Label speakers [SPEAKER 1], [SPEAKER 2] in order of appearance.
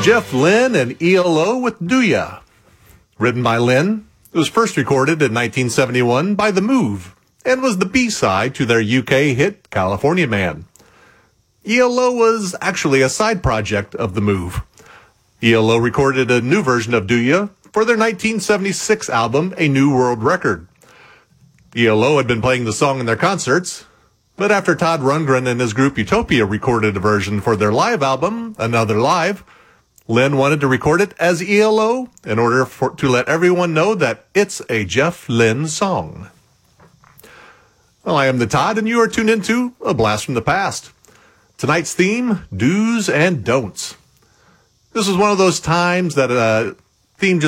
[SPEAKER 1] Jeff Lynne and ELO with Do Ya. Written by Lynne, it was first recorded in 1971 by The Move and was the B-side to their UK hit California Man. ELO was actually a side project of The Move. ELO recorded a new version of Do Ya for their 1976 album A New World Record. ELO had been playing the song in their concerts, but after Todd Rundgren and his group Utopia recorded a version for their live album, Another Live, Lynne wanted to record it as ELO in order to let everyone know that it's a Jeff Lynne song. Well, I am the Todd, and you are tuned into A Blast from the Past. Tonight's theme, do's and don'ts. This is one of those times that a theme just